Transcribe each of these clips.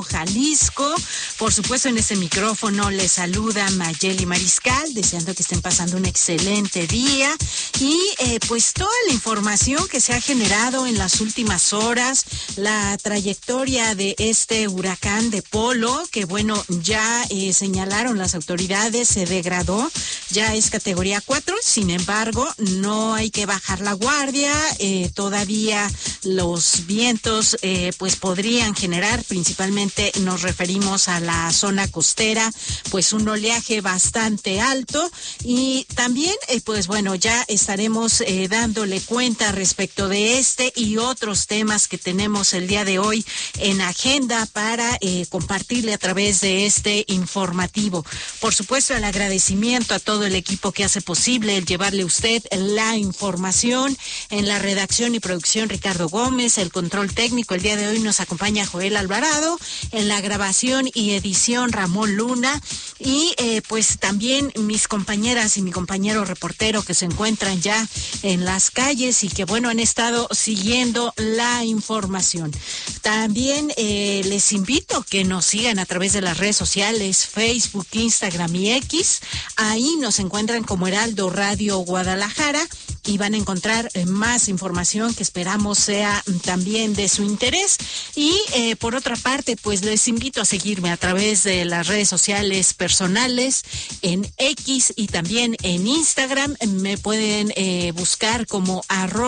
Jalisco. Por supuesto, en este micrófono les saluda Mayeli Mariscal, deseando que estén pasando un excelente día y pues toda la información que se ha generado en las últimas horas, la trayectoria de este huracán de Polo, que bueno, ya señalaron las autoridades, se degradó, ya es categoría 4, sin embargo, no hay que bajar la guardia, todavía los vientos pues podrían generar, principalmente nos referimos a la zona costera, pues un oleaje bastante alto y también pues bueno, ya estaremos dándole cuenta respecto de este y otros temas que tenemos el día de hoy en agenda para compartirle a través de este informativo. Por supuesto, el agradecimiento a todo el equipo que hace posible el llevarle a usted la información. En la redacción y producción, Ricardo Gómez, el control técnico, el día de hoy nos acompaña Joel Alvarado, en la grabación y edición Ramón Luna y pues también mis compañeras y mi compañero reportero que se encuentran ya en las calles y que bueno, han estado siguiendo la información. También les invito que nos sigan a través de las redes sociales, Facebook, Instagram y X. Ahí nos encuentran como Heraldo Radio Guadalajara y van a encontrar más información que esperamos sea también de su interés. Y por otra parte, pues les invito a seguirme a través de las redes sociales personales en X y también en Instagram. Me pueden buscar como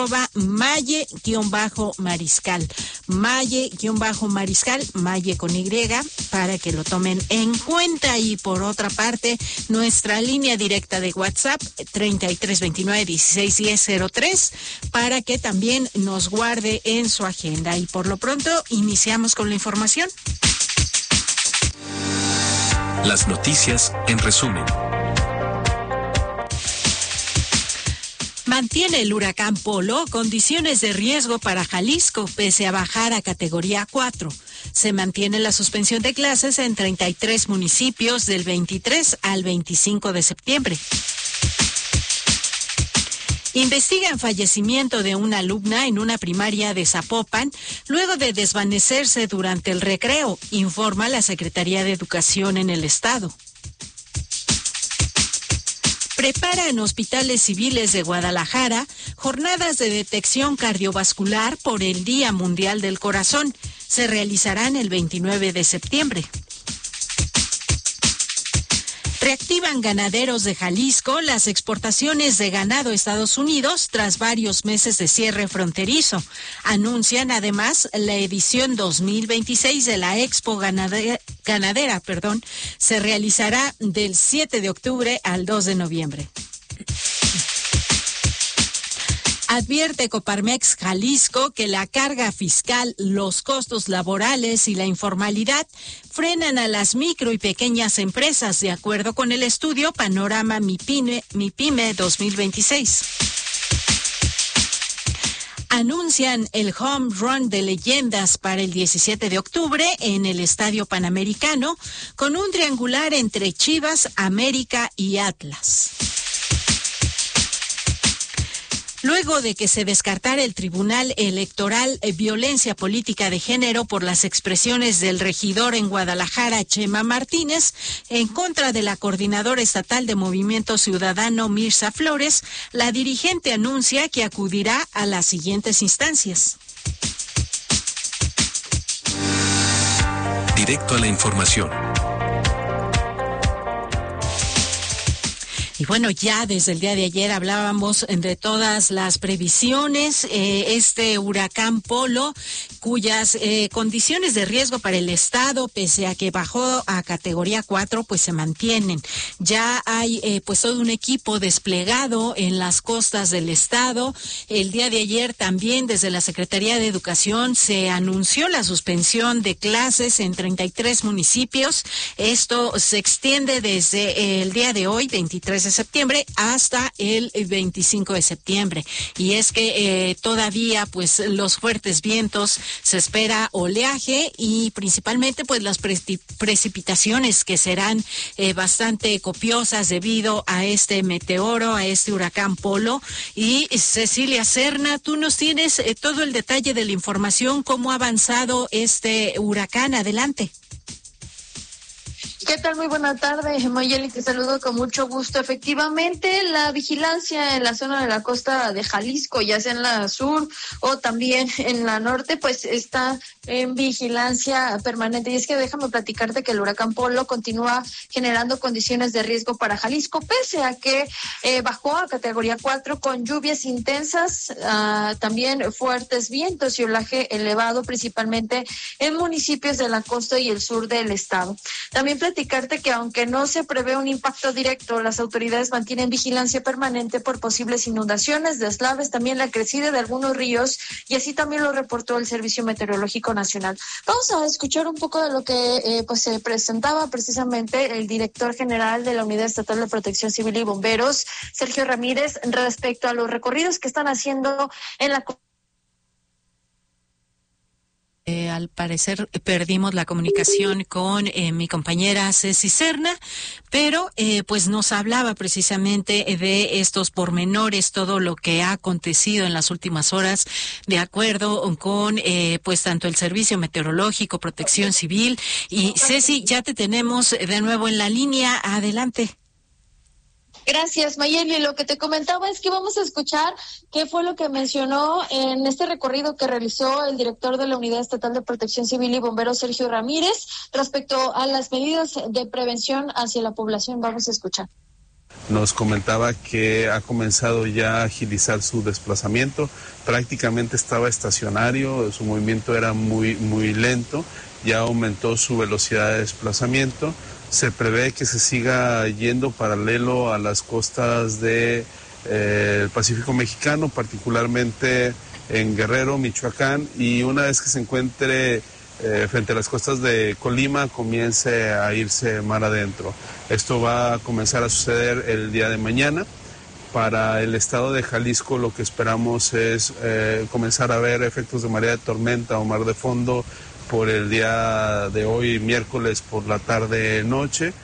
@Maye_Mariscal. Maye_Mariscal, Maye con Y, para que lo tomen en cuenta. Y por otra parte, nuestra línea directa de WhatsApp 3329161003 para que también nos guarde en su agenda. Y por lo pronto iniciamos con la información. Las noticias en resumen. Mantiene el huracán Polo condiciones de riesgo para Jalisco pese a bajar a categoría 4. Se mantiene la suspensión de clases en 33 municipios del 23 al 25 de septiembre. Investigan fallecimiento de una alumna en una primaria de Zapopan luego de desvanecerse durante el recreo, informa la Secretaría de Educación en el estado. Preparan hospitales civiles de Guadalajara jornadas de detección cardiovascular por el Día Mundial del Corazón. Se realizarán el 29 de septiembre. Reactivan ganaderos de Jalisco las exportaciones de ganado a Estados Unidos tras varios meses de cierre fronterizo. Anuncian además la edición 2026 de la Expo Ganadera, se realizará del 7 de octubre al 2 de noviembre. Advierte Coparmex Jalisco que la carga fiscal, los costos laborales y la informalidad frenan a las micro y pequeñas empresas, de acuerdo con el estudio Panorama MIPYME 2026. Anuncian el home run de leyendas para el 17 de octubre en el Estadio Panamericano, con un triangular entre Chivas, América y Atlas. Luego de que se descartara el Tribunal Electoral violencia política de género por las expresiones del regidor en Guadalajara, Chema Martínez, en contra de la coordinadora estatal de Movimiento Ciudadano, Mirza Flores, la dirigente anuncia que acudirá a las siguientes instancias. Directo a la información. Y bueno, ya desde el día de ayer hablábamos de todas las previsiones, este huracán Polo, cuyas condiciones de riesgo para el estado, pese a que bajó a categoría 4, pues se mantienen. Ya hay pues todo un equipo desplegado en las costas del estado. El día de ayer también desde la Secretaría de Educación se anunció la suspensión de clases en 33 municipios. Esto se extiende desde el día de hoy, 23 de septiembre, hasta el 25 de septiembre. Y es que todavía pues los fuertes vientos, se espera oleaje y principalmente pues las precipitaciones que serán bastante copiosas debido a este meteoro, a este huracán Polo. Y Cecilia Serna, tú nos tienes todo el detalle de la información, cómo ha avanzado este huracán. Adelante. ¿Qué tal? Muy buena tarde, Mayeli, te saludo con mucho gusto. Efectivamente, la vigilancia en la zona de la costa de Jalisco, ya sea en la sur o también en la norte, pues está en vigilancia permanente. Y es que déjame platicarte que el huracán Polo continúa generando condiciones de riesgo para Jalisco, pese a que bajó a categoría 4 con lluvias intensas, también fuertes vientos y oleaje elevado, principalmente en municipios de la costa y el sur del estado. También platicarte que aunque no se prevé un impacto directo, las autoridades mantienen vigilancia permanente por posibles inundaciones, deslaves, también la crecida de algunos ríos, y así también lo reportó el Servicio Meteorológico Nacional. Vamos a escuchar un poco de lo que pues se presentaba precisamente el director general de la Unidad Estatal de Protección Civil y Bomberos, Sergio Ramírez, respecto a los recorridos que están haciendo en la al parecer perdimos la comunicación con mi compañera Ceci Serna, pero pues nos hablaba precisamente de estos pormenores, todo lo que ha acontecido en las últimas horas, de acuerdo con pues tanto el Servicio Meteorológico, Protección Civil. Y Ceci, ya te tenemos de nuevo en la línea. Adelante. Gracias, Mayeli. Lo que te comentaba es que vamos a escuchar qué fue lo que mencionó en este recorrido que realizó el director de la Unidad Estatal de Protección Civil y Bomberos, Sergio Ramírez, respecto a las medidas de prevención hacia la población. Vamos a escuchar. Nos comentaba que ha comenzado ya a agilizar su desplazamiento, prácticamente estaba estacionario, su movimiento era muy lento, ya aumentó su velocidad de desplazamiento. Se prevé que se siga yendo paralelo a las costas del Pacífico Mexicano, particularmente en Guerrero, Michoacán, y una vez que se encuentre frente a las costas de Colima, comience a irse mar adentro. Esto va a comenzar a suceder el día de mañana. Para el estado de Jalisco lo que esperamos es comenzar a ver efectos de marea de tormenta o mar de fondo por el día de hoy, miércoles por la tarde-noche.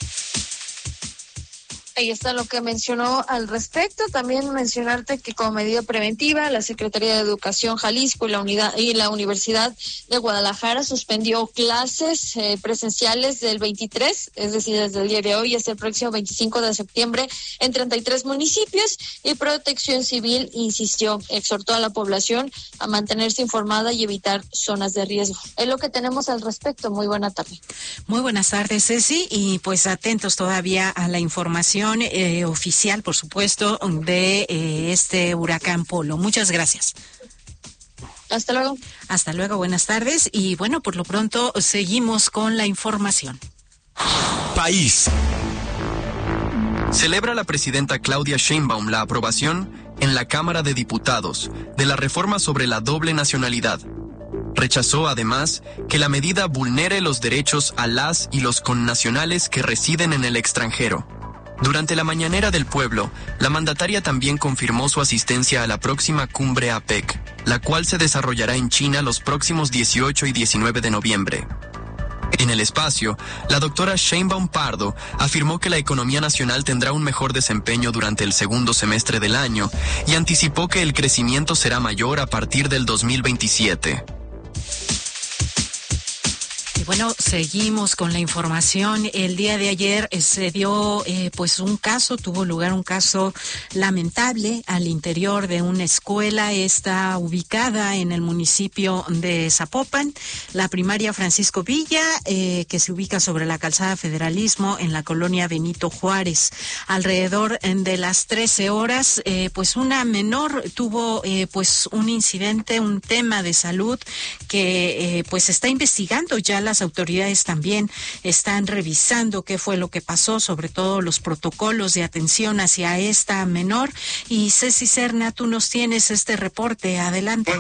Ahí está lo que mencionó al respecto. También mencionarte que como medida preventiva, la Secretaría de Educación Jalisco y la Universidad de Guadalajara suspendió clases presenciales del 23, es decir, desde el día de hoy hasta el próximo 25 de septiembre en 33 municipios, y Protección Civil exhortó a la población a mantenerse informada y evitar zonas de riesgo. Es lo que tenemos al respecto. Muy buena tarde. Muy buenas tardes, Ceci, y pues atentos todavía a la información oficial, por supuesto, de este huracán Polo. Muchas gracias. Hasta luego. Hasta luego, buenas tardes. Y bueno, por lo pronto seguimos con la información. País. Celebra la presidenta Claudia Sheinbaum la aprobación en la Cámara de Diputados de la reforma sobre la doble nacionalidad. Rechazó, además, que la medida vulnere los derechos a las y los connacionales que residen en el extranjero. Durante la mañanera del pueblo, la mandataria también confirmó su asistencia a la próxima cumbre APEC, la cual se desarrollará en China los próximos 18 y 19 de noviembre. En el espacio, la doctora Sheinbaum Pardo afirmó que la economía nacional tendrá un mejor desempeño durante el segundo semestre del año y anticipó que el crecimiento será mayor a partir del 2027. Y bueno, seguimos con la información. El día de ayer se dio tuvo lugar un caso lamentable al interior de una escuela. Está ubicada en el municipio de Zapopan, la primaria Francisco Villa, que se ubica sobre la calzada Federalismo en la colonia Benito Juárez. Alrededor de las 13 horas, una menor tuvo un incidente, un tema de salud que se está investigando. Ya las autoridades también están revisando qué fue lo que pasó, sobre todo los protocolos de atención hacia esta menor. Y Ceci Serna, tú nos tienes este reporte. Adelante.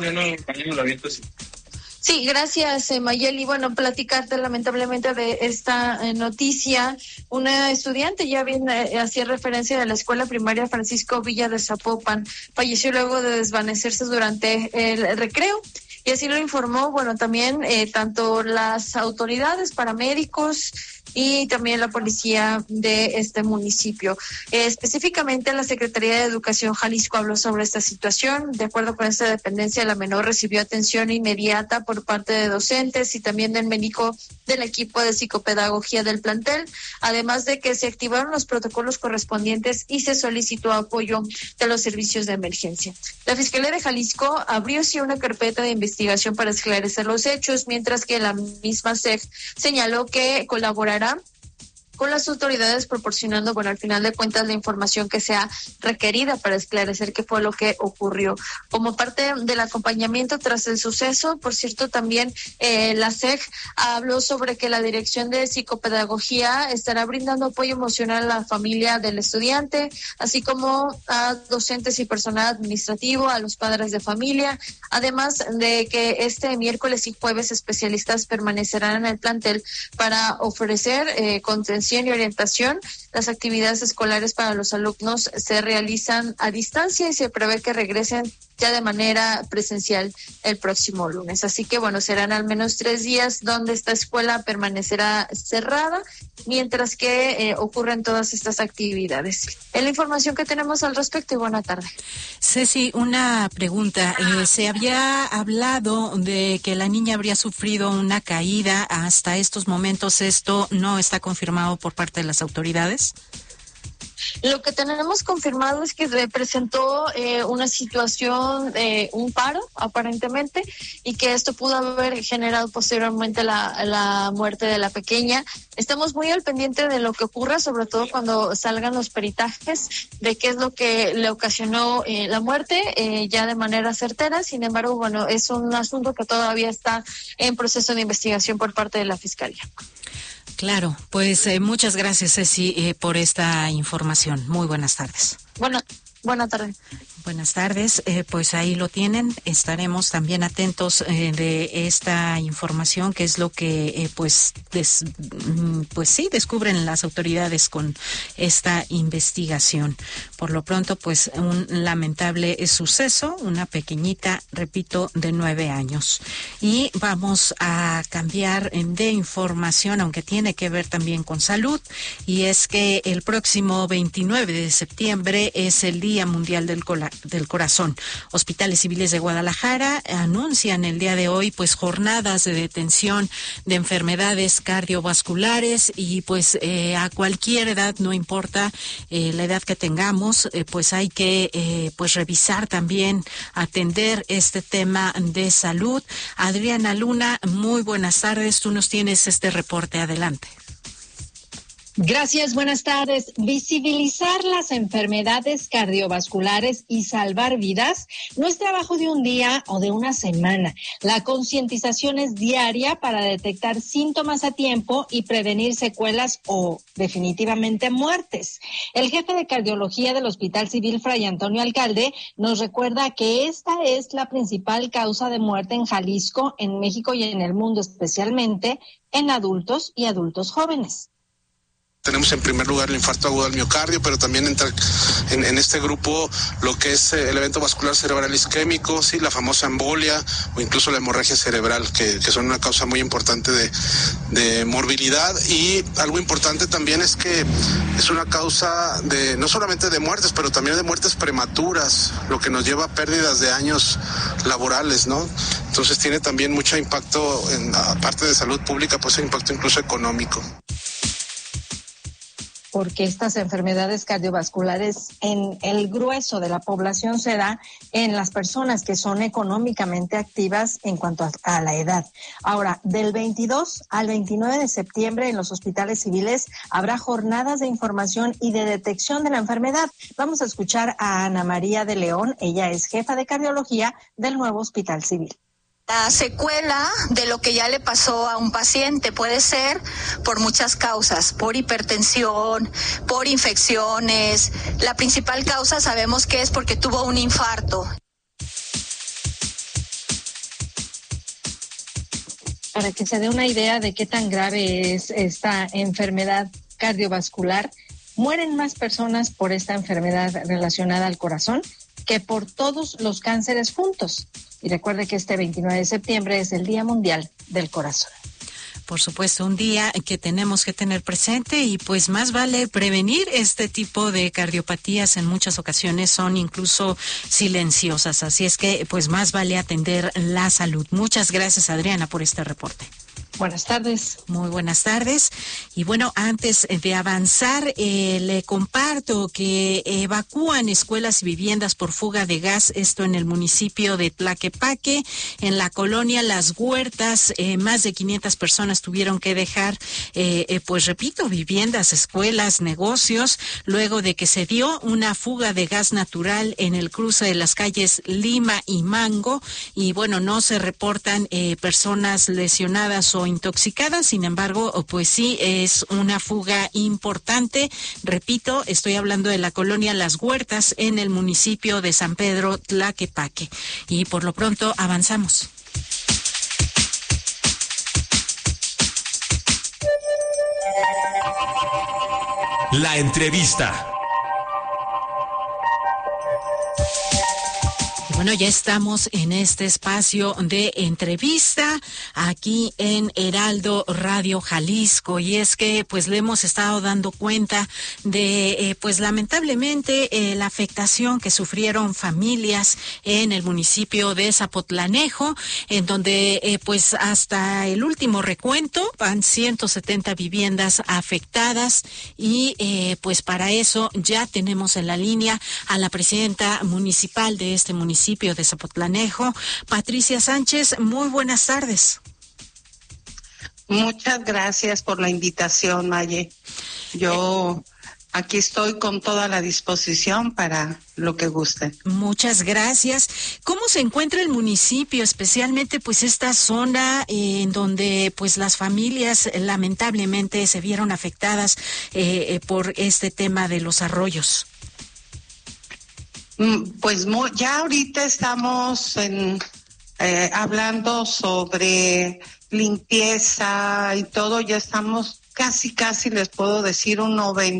Sí, gracias, Mayeli. Bueno, platicarte lamentablemente de esta noticia. Una estudiante, ya bien hacía referencia de la escuela primaria Francisco Villa de Zapopan, falleció luego de desvanecerse durante el recreo. y así lo informó, también tanto las autoridades, paramédicos y también la policía de este municipio. Específicamente la Secretaría de Educación Jalisco habló sobre esta situación. De acuerdo con esta dependencia, la menor recibió atención inmediata por parte de docentes y también del médico del equipo de psicopedagogía del plantel, además de que se activaron los protocolos correspondientes y se solicitó apoyo de los servicios de emergencia. La Fiscalía de Jalisco abrió sí una carpeta de investigación para esclarecer los hechos, mientras que la misma SEG señaló que colaborará con las autoridades proporcionando, al final de cuentas, la información que sea requerida para esclarecer qué fue lo que ocurrió. Como parte del acompañamiento tras el suceso, por cierto, también la SEG habló sobre que la Dirección de Psicopedagogía estará brindando apoyo emocional a la familia del estudiante, así como a docentes y personal administrativo, a los padres de familia, además de que este miércoles y jueves especialistas permanecerán en el plantel para ofrecer contención y orientación. Las actividades escolares para los alumnos se realizan a distancia y se prevé que regresen ya de manera presencial el próximo lunes. Así que serán al menos 3 días donde esta escuela permanecerá cerrada mientras que ocurren todas estas actividades. Es la información que tenemos al respecto y buena tarde. Ceci, una pregunta. Se había hablado de que la niña habría sufrido una caída. Hasta estos momentos esto no está confirmado por parte de las autoridades. Lo que tenemos confirmado es que se presentó una situación, un paro aparentemente, y que esto pudo haber generado posteriormente la muerte de la pequeña. Estamos muy al pendiente de lo que ocurra, sobre todo cuando salgan los peritajes de qué es lo que le ocasionó la muerte, ya de manera certera. Sin embargo, es un asunto que todavía está en proceso de investigación por parte de la Fiscalía. Claro, pues muchas gracias, Ceci, por esta información. Muy buenas tardes. Buena tarde. Buenas tardes, pues ahí lo tienen. Estaremos también atentos de esta información, que es lo que pues sí descubren las autoridades con esta investigación. Por lo pronto, pues un lamentable suceso, una pequeñita, repito, de 9 años. Y vamos a cambiar de información, aunque tiene que ver también con salud, y es que el próximo 29 de septiembre es el Día Mundial del Corazón. Hospitales Civiles de Guadalajara anuncian el día de hoy pues jornadas de detención de enfermedades cardiovasculares y pues a cualquier edad, no importa la edad que tengamos, pues hay que pues revisar también, atender este tema de salud. Adriana Luna, muy buenas tardes. Tú nos tienes este reporte. Adelante. Gracias, buenas tardes. Visibilizar las enfermedades cardiovasculares y salvar vidas no es trabajo de un día o de una semana. La concientización es diaria para detectar síntomas a tiempo y prevenir secuelas o definitivamente muertes. El jefe de cardiología del Hospital Civil Fray Antonio Alcalde nos recuerda que esta es la principal causa de muerte en Jalisco, en México y en el mundo, especialmente en adultos y adultos jóvenes. Tenemos en primer lugar el infarto agudo al miocardio, pero también entra en este grupo lo que es el evento vascular cerebral isquémico, sí, la famosa embolia o incluso la hemorragia cerebral, que son una causa muy importante de morbilidad. Y algo importante también es que es una causa de no solamente de muertes, pero también de muertes prematuras, lo que nos lleva a pérdidas de años laborales, ¿no? Entonces tiene también mucho impacto, aparte de salud pública, pues impacto incluso económico. Porque estas enfermedades cardiovasculares en el grueso de la población se da en las personas que son económicamente activas en cuanto a la edad. Ahora, del 22 al 29 de septiembre en los hospitales civiles habrá jornadas de información y de detección de la enfermedad. Vamos a escuchar a Ana María de León, ella es jefa de cardiología del nuevo Hospital Civil. La secuela de lo que ya le pasó a un paciente puede ser por muchas causas, por hipertensión, por infecciones. La principal causa sabemos que es porque tuvo un infarto. Para que se dé una idea de qué tan grave es esta enfermedad cardiovascular, mueren más personas por esta enfermedad relacionada al corazón que por todos los cánceres juntos. Y recuerde que este 29 de septiembre es el Día Mundial del Corazón. Por supuesto, un día que tenemos que tener presente y pues más vale prevenir este tipo de cardiopatías. En muchas ocasiones son incluso silenciosas, así es que pues más vale atender la salud. Muchas gracias, Adriana, por este reporte. Buenas tardes. Muy buenas tardes. Y bueno, antes de avanzar, le comparto que evacúan escuelas y viviendas por fuga de gas, esto en el municipio de Tlaquepaque, en la colonia Las Huertas. Más de 500 personas tuvieron que dejar, pues repito, viviendas, escuelas, negocios, luego de que se dio una fuga de gas natural en el cruce de las calles Lima y Mango. Y bueno, no se reportan personas lesionadas o intoxicadas, sin embargo, pues sí es una fuga importante. Repito, estoy hablando de la colonia Las Huertas en el municipio de San Pedro Tlaquepaque. Y por lo pronto avanzamos. La entrevista. Bueno, ya estamos en este espacio de entrevista aquí en Heraldo Radio Jalisco, y es que pues le hemos estado dando cuenta de pues lamentablemente la afectación que sufrieron familias en el municipio de Zapotlanejo, en donde pues hasta el último recuento van 170 viviendas afectadas, y pues para eso ya tenemos en la línea a la presidenta municipal de este municipio de Zapotlanejo, Patricia Sánchez. Muy buenas tardes. Muchas gracias por la invitación, Maye. Yo aquí estoy con toda la disposición para lo que guste. Muchas gracias. ¿Cómo se encuentra el municipio, especialmente pues esta zona en donde pues las familias lamentablemente se vieron afectadas por este tema de los arroyos? Pues ya ahorita estamos hablando sobre limpieza y todo, ya estamos casi les puedo decir un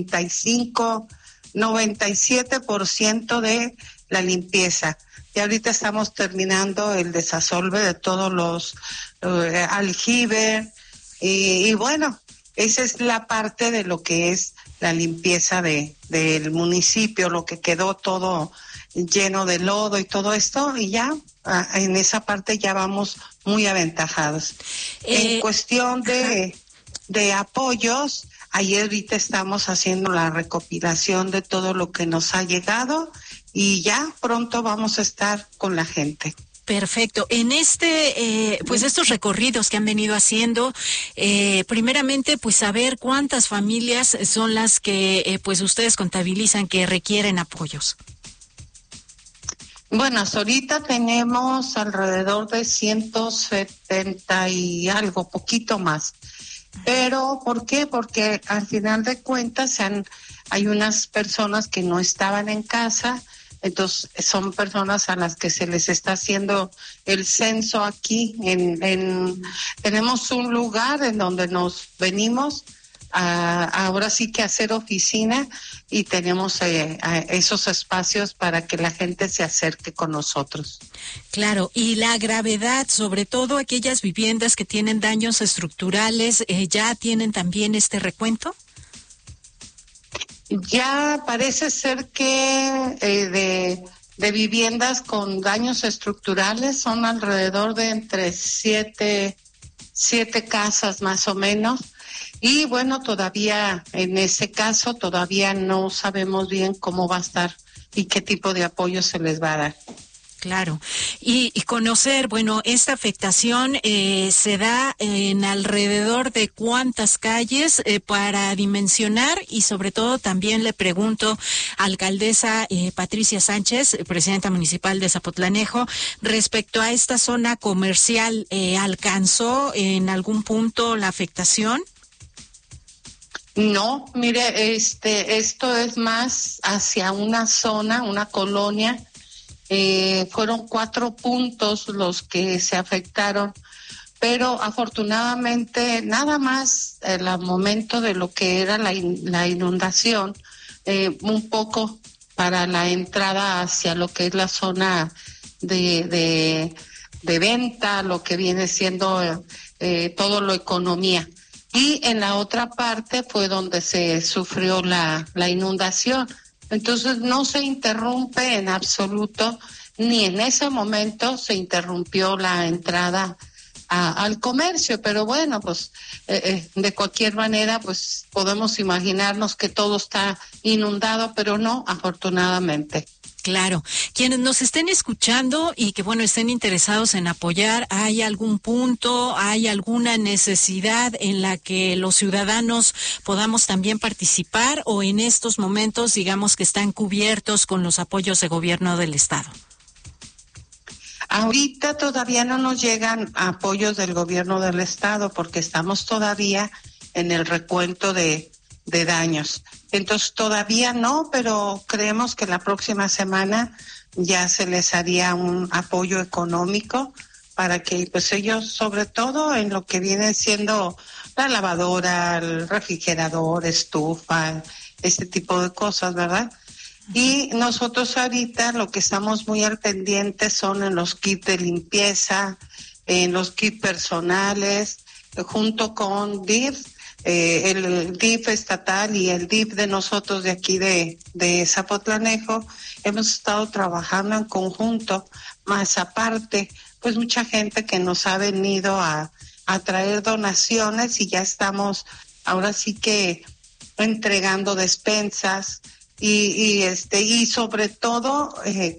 97% de la limpieza. Y ahorita estamos terminando el desasolve de todos los aljibe y bueno, esa es la parte de lo que es la limpieza del municipio, lo que quedó todo lleno de lodo y todo esto, y ya en esa parte ya vamos muy aventajados. En cuestión de apoyos, ayer ahorita estamos haciendo la recopilación de todo lo que nos ha llegado y ya pronto vamos a estar con la gente. Perfecto. En pues estos recorridos que han venido haciendo, primeramente, pues saber cuántas familias son las que, pues ustedes contabilizan que requieren apoyos. Bueno, hasta ahorita tenemos alrededor de 170 y algo, poquito más. Pero, ¿por qué? Porque al final de cuentas hay unas personas que no estaban en casa. Entonces, son personas a las que se les está haciendo el censo aquí. Tenemos un lugar en donde nos venimos ahora sí que hacer oficina y tenemos esos espacios para que la gente se acerque con nosotros. Claro, y la gravedad, sobre todo aquellas viviendas que tienen daños estructurales, ¿ya tienen también este recuento? Ya parece ser que de viviendas con daños estructurales son alrededor de entre siete casas más o menos. Y bueno, todavía en ese caso todavía no sabemos bien cómo va a estar y qué tipo de apoyo se les va a dar. Claro, y conocer, bueno, esta afectación se da en alrededor de cuántas calles para dimensionar, y sobre todo también le pregunto, alcaldesa Patricia Sánchez, presidenta municipal de Zapotlanejo, respecto a esta zona comercial, ¿alcanzó en algún punto la afectación? No, mire, esto es más hacia una zona, una colonia. Fueron 4 puntos los que se afectaron, pero afortunadamente nada más al momento de lo que era la inundación, un poco para la entrada hacia lo que es la zona de venta, lo que viene siendo todo lo economía. Y en la otra parte fue donde se sufrió la inundación. Entonces no se interrumpe en absoluto, ni en ese momento se interrumpió la entrada al comercio, pero bueno, pues de cualquier manera, pues podemos imaginarnos que todo está inundado, pero no, afortunadamente. Claro. Quienes nos estén escuchando y que, bueno, estén interesados en apoyar, ¿hay algún punto, hay alguna necesidad en la que los ciudadanos podamos también participar, o en estos momentos, digamos que están cubiertos con los apoyos de gobierno del Estado? Ahorita todavía no nos llegan apoyos del gobierno del Estado porque estamos todavía en el recuento de daños. Entonces todavía no, pero creemos que la próxima semana ya se les haría un apoyo económico para que pues ellos, sobre todo en lo que viene siendo la lavadora, el refrigerador, estufa, este tipo de cosas, ¿verdad? Y nosotros ahorita lo que estamos muy al pendiente son en los kits de limpieza, en los kits personales, junto con DIF, el DIF estatal y el DIF de nosotros de aquí de Zapotlanejo. Hemos estado trabajando en conjunto, más aparte, pues mucha gente que nos ha venido a traer donaciones, y ya estamos ahora sí que entregando despensas, y sobre todo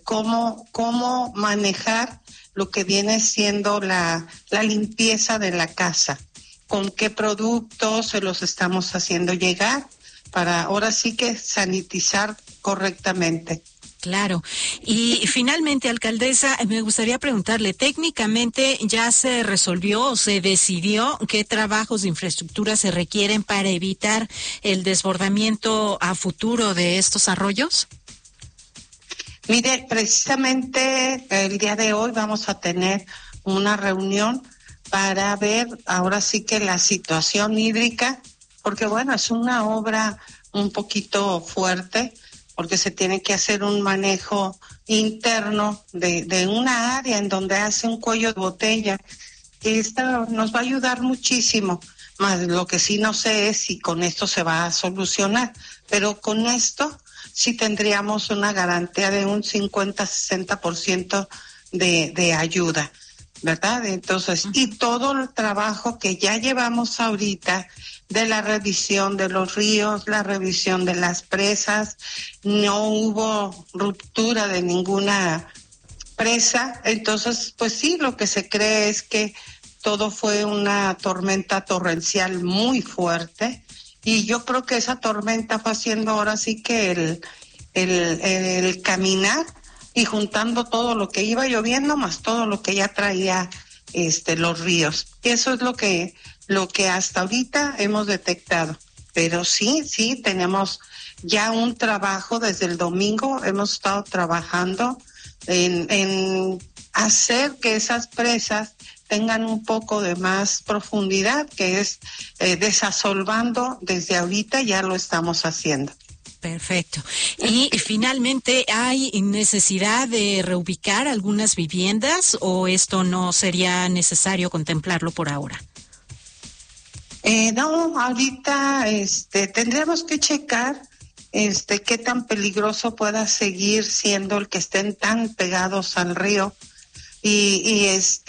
cómo manejar lo que viene siendo la limpieza de la casa, con qué productos se los estamos haciendo llegar para ahora sí que sanitizar correctamente. Claro. Y finalmente, alcaldesa, me gustaría preguntarle, técnicamente ya se resolvió o se decidió qué trabajos de infraestructura se requieren para evitar el desbordamiento a futuro de estos arroyos. Mire, precisamente el día de hoy vamos a tener una reunión para ver ahora sí que la situación hídrica, porque bueno, es una obra un poquito fuerte, porque se tiene que hacer un manejo interno de una área en donde hace un cuello de botella. Esto nos va a ayudar muchísimo, más lo que sí no sé es si con esto se va a solucionar, pero con esto sí tendríamos una garantía de un 50-60% de ayuda, ¿verdad? Entonces, y todo el trabajo que ya llevamos ahorita de la revisión de los ríos, la revisión de las presas, no hubo ruptura de ninguna presa, entonces pues sí, lo que se cree es que todo fue una tormenta torrencial muy fuerte, y yo creo que esa tormenta fue haciendo ahora sí que el caminar y juntando todo lo que iba lloviendo más todo lo que ya traía los ríos. Y eso es lo que hasta ahorita hemos detectado. Pero sí, tenemos ya un trabajo desde el domingo, hemos estado trabajando en hacer que esas presas tengan un poco de más profundidad, que es desasolvando desde ahorita, ya lo estamos haciendo. Perfecto. Y finalmente, ¿hay necesidad de reubicar algunas viviendas o esto no sería necesario contemplarlo por ahora? No, ahorita tendríamos que checar qué tan peligroso pueda seguir siendo el que estén tan pegados al río, y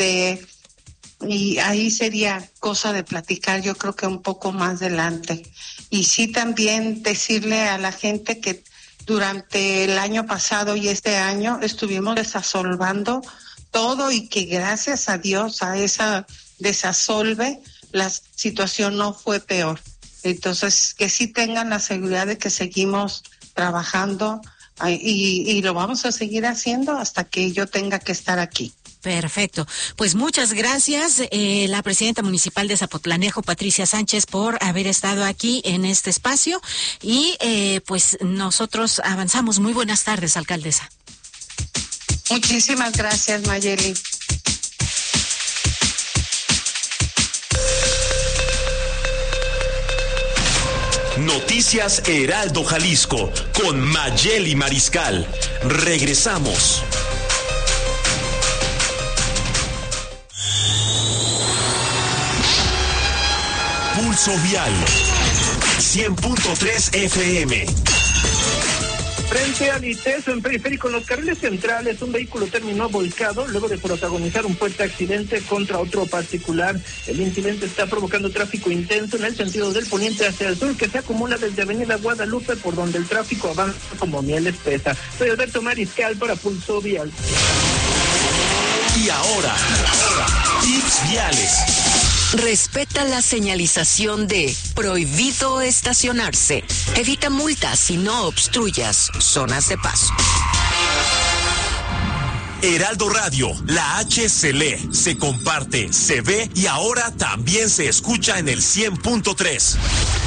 ahí sería cosa de platicar, yo creo que un poco más adelante. Y sí también decirle a la gente que durante el año pasado y este año estuvimos desasolvando todo, y que gracias a Dios a esa desasolve la situación no fue peor. Entonces, que sí tengan la seguridad de que seguimos trabajando y lo vamos a seguir haciendo hasta que yo tenga que estar aquí. Perfecto. Pues muchas gracias, la presidenta municipal de Zapotlanejo, Patricia Sánchez, por haber estado aquí en este espacio, y pues nosotros avanzamos. Muy buenas tardes, alcaldesa. Muchísimas gracias, Mayeli. Noticias Heraldo Jalisco con Mayeli Mariscal. Regresamos. Pulso Vial 100.3 FM. Frente al ITESO en Periférico, en los carriles centrales, un vehículo terminó volcado luego de protagonizar un fuerte accidente contra otro particular. El incidente está provocando tráfico intenso en el sentido del poniente hacia el sur, que se acumula desde Avenida Guadalupe, por donde el tráfico avanza como miel espesa. Soy Alberto Mariscal para Pulso Vial. Y ahora, tips viales. Respeta la señalización de prohibido estacionarse. Evita multas y no obstruyas zonas de paso. Heraldo Radio, la H se lee, se comparte, se ve y ahora también se escucha en el 100.3.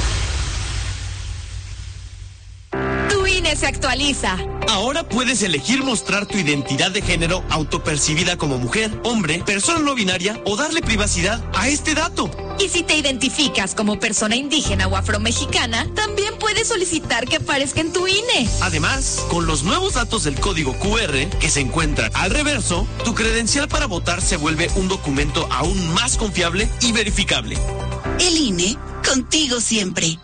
Tu INE se actualiza. Ahora puedes elegir mostrar tu identidad de género autopercibida como mujer, hombre, persona no binaria o darle privacidad a este dato. Y si te identificas como persona indígena o afromexicana, también puedes solicitar que aparezca en tu INE. Además, con los nuevos datos del código QR que se encuentran al reverso, tu credencial para votar se vuelve un documento aún más confiable y verificable. El INE, contigo siempre.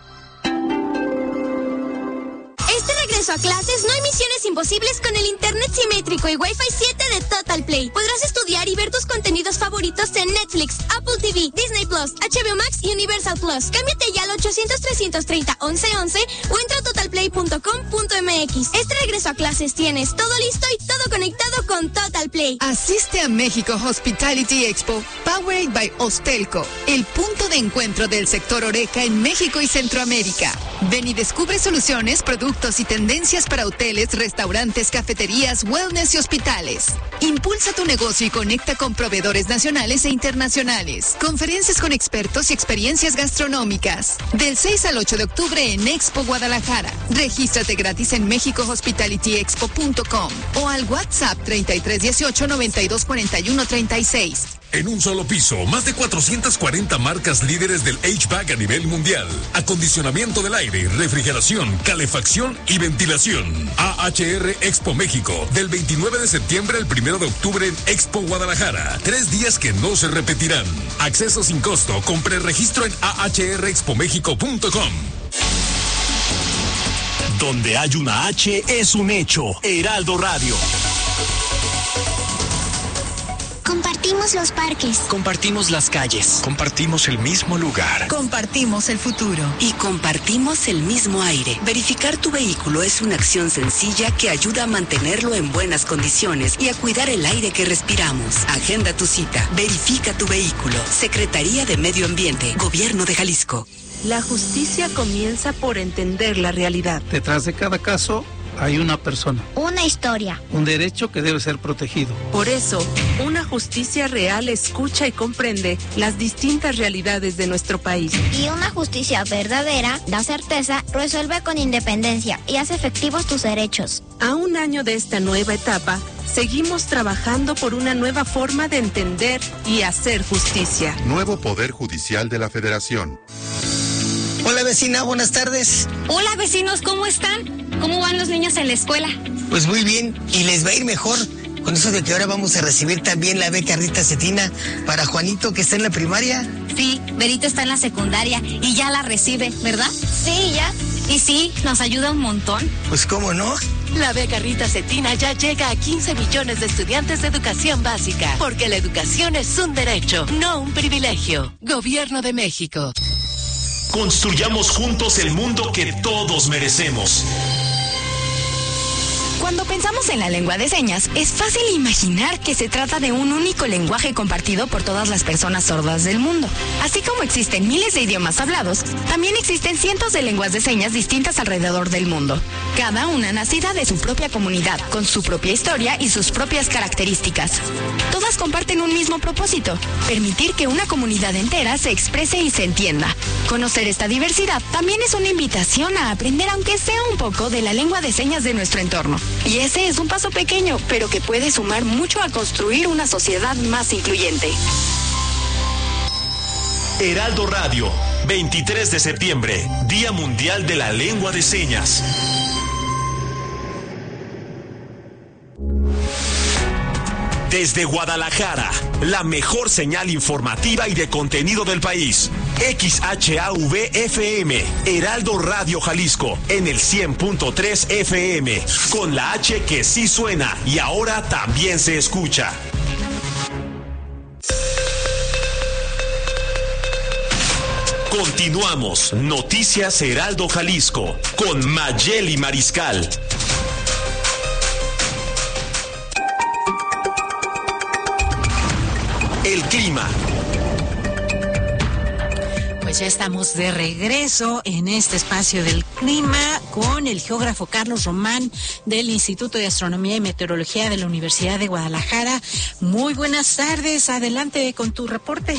Regreso a clases, no hay misiones imposibles con el internet simétrico y Wi-Fi 7 de Total Play. Podrás estudiar y ver tus contenidos favoritos en Netflix, Apple TV, Disney Plus, HBO Max y Universal Plus. Cámbiate ya al 800-330-1111 o entra a totalplay.com.mx. Este regreso a clases tienes todo listo y todo conectado con Total Play. Asiste a México Hospitality Expo, powered by Hostelco, el punto de encuentro del sector Horeca en México y Centroamérica. Ven y descubre soluciones, productos y tendencias para hoteles, restaurantes, cafeterías, wellness y hospitales. Impulsa tu negocio y conecta con proveedores nacionales e internacionales. Conferencias con expertos y experiencias gastronómicas. Del 6 al 8 de octubre en Expo Guadalajara. Regístrate gratis en mexicohospitalityexpo.com o al WhatsApp 3318 9241 36. En un solo piso, más de 440 marcas líderes del HVAC a nivel mundial. Acondicionamiento del aire, refrigeración, calefacción y ventilación. AHR Expo México, del 29 de septiembre al 1 de octubre en Expo Guadalajara. 3 días que no se repetirán. Acceso sin costo, con preregistro en ahrexpomexico.com. Donde hay una H es un hecho. Heraldo Radio. Compartimos los parques. Compartimos las calles. Compartimos el mismo lugar. Compartimos el futuro. Y compartimos el mismo aire. Verificar tu vehículo es una acción sencilla que ayuda a mantenerlo en buenas condiciones y a cuidar el aire que respiramos. Agenda tu cita. Verifica tu vehículo. Secretaría de Medio Ambiente. Gobierno de Jalisco. La justicia comienza por entender la realidad. Detrás de cada caso hay una persona. Una historia. Un derecho que debe ser protegido. Por eso, una justicia real escucha y comprende las distintas realidades de nuestro país. Y una justicia verdadera da certeza, resuelve con independencia y hace efectivos tus derechos. A un año de esta nueva etapa, seguimos trabajando por una nueva forma de entender y hacer justicia. Nuevo Poder Judicial de la Federación. Hola vecina, buenas tardes. Hola vecinos, ¿cómo están? ¿Cómo van los niños en la escuela? Pues muy bien, y les va a ir mejor con eso de que ahora vamos a recibir también la beca Rita Cetina para Juanito, que está en la primaria. Sí, Berito está en la secundaria y ya la recibe, ¿verdad? Sí, ya. Y sí, nos ayuda un montón. Pues cómo no. La beca Rita Cetina ya llega a 15 millones de estudiantes de educación básica, porque la educación es un derecho, no un privilegio. Gobierno de México. Construyamos juntos el mundo que todos merecemos. Cuando pensamos en la lengua de señas, es fácil imaginar que se trata de un único lenguaje compartido por todas las personas sordas del mundo. Así como existen miles de idiomas hablados, también existen cientos de lenguas de señas distintas alrededor del mundo. Cada una nacida de su propia comunidad, con su propia historia y sus propias características. Todas comparten un mismo propósito: permitir que una comunidad entera se exprese y se entienda. Conocer esta diversidad también es una invitación a aprender, aunque sea un poco, de la lengua de señas de nuestro entorno. Y ese es un paso pequeño, pero que puede sumar mucho a construir una sociedad más incluyente. Heraldo Radio, 23 de septiembre, Día Mundial de la Lengua de Señas. Desde Guadalajara, la mejor señal informativa y de contenido del país. XHAV-FM, Heraldo Radio Jalisco, en el 100.3 FM, con la H que sí suena y ahora también se escucha. Continuamos, Noticias Heraldo Jalisco, con Mayeli Mariscal. El clima. Pues ya estamos de regreso en este espacio del clima con el geógrafo Carlos Román del Instituto de Astronomía y Meteorología de la Universidad de Guadalajara. Muy buenas tardes, adelante con tu reporte.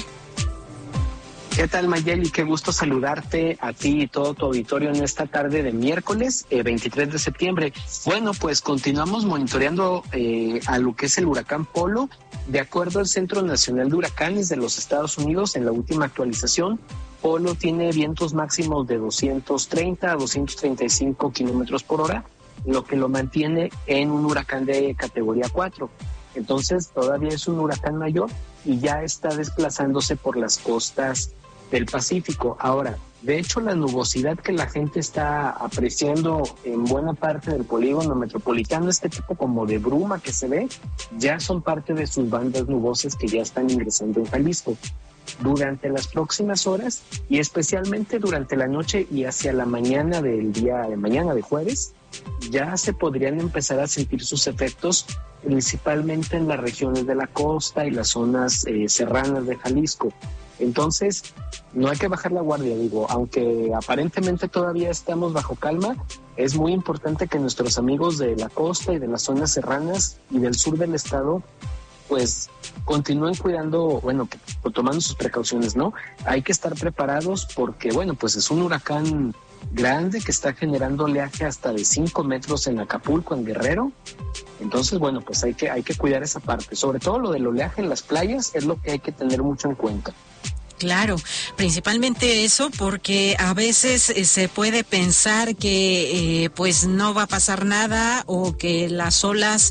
¿Qué tal, Mayeli? Qué gusto saludarte a ti y todo tu auditorio en esta tarde de miércoles 23 de septiembre. Bueno, pues continuamos monitoreando a lo que es el huracán Polo. De acuerdo al Centro Nacional de Huracanes de los Estados Unidos, en la última actualización, Polo tiene vientos máximos de 230 a 235 kilómetros por hora, lo que lo mantiene en un huracán de categoría 4. Entonces, todavía es un huracán mayor y ya está desplazándose por las costas del Pacífico. Ahora, de hecho, la nubosidad que la gente está apreciando en buena parte del polígono metropolitano, este tipo como de bruma que se ve, ya son parte de sus bandas nubosas que ya están ingresando en Jalisco. Durante las próximas horas y especialmente durante la noche y hacia la mañana del día de mañana de jueves, ya se podrían empezar a sentir sus efectos principalmente en las regiones de la costa y las zonas serranas de Jalisco. Entonces, no hay que bajar la guardia, digo, aunque aparentemente todavía estamos bajo calma, es muy importante que nuestros amigos de la costa y de las zonas serranas y del sur del estado pues continúen cuidando, bueno, tomando sus precauciones, ¿no? Hay que estar preparados porque, bueno, pues es un huracán grande que está generando oleaje hasta de 5 metros en Acapulco, en Guerrero. Entonces, bueno, pues hay que cuidar esa parte. Sobre todo lo del oleaje en las playas es lo que hay que tener mucho en cuenta. Claro, principalmente eso porque a veces se puede pensar que pues no va a pasar nada o que las olas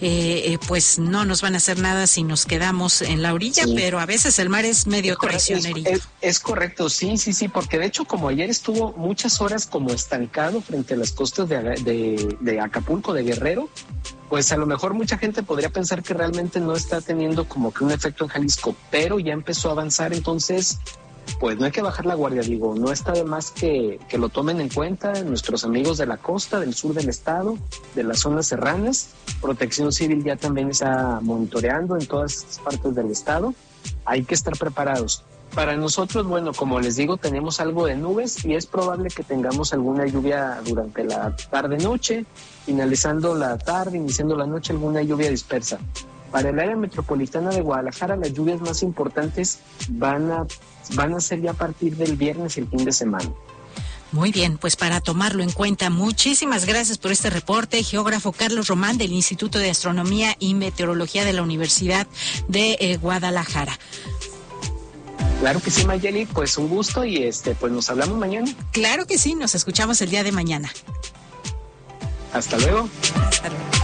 pues no nos van a hacer nada si nos quedamos en la orilla, sí. Pero a veces el mar es medio traicionerito. Es correcto, sí, porque de hecho como ayer estuvo muchas horas como estancado frente a las costas de Acapulco, de Guerrero, pues a lo mejor mucha gente podría pensar que realmente no está teniendo como que un efecto en Jalisco, pero ya empezó a avanzar, entonces pues no hay que bajar la guardia, digo, no está de más que lo tomen en cuenta nuestros amigos de la costa, del sur del estado, de las zonas serranas. Protección Civil ya también está monitoreando en todas estas partes del estado, hay que estar preparados. Para nosotros, bueno, como les digo, tenemos algo de nubes y es probable que tengamos alguna lluvia durante la tarde-noche, finalizando la tarde, iniciando la noche, alguna lluvia dispersa. Para el área metropolitana de Guadalajara, las lluvias más importantes van a ser ya a partir del viernes y el fin de semana. Muy bien, pues para tomarlo en cuenta, muchísimas gracias por este reporte, geógrafo Carlos Román del Instituto de Astronomía y Meteorología de la Universidad de Guadalajara. Claro que sí, Mayeli, pues un gusto y pues nos hablamos mañana. Claro que sí, nos escuchamos el día de mañana. Hasta luego. Hasta luego.